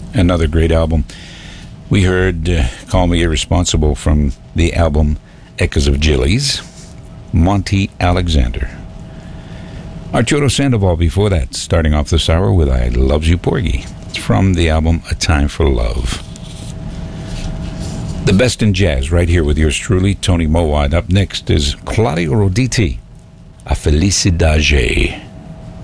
Another great album. We heard Call Me Irresponsible from the album Echoes of Gillies, Monty Alexander. Arturo Sandoval before that, starting off this hour with I Loves You Porgy. It's from the album A Time for Love. The best in jazz right here with yours truly, Tony Mowat. Up next is Claudio Roditi, A Felicidade.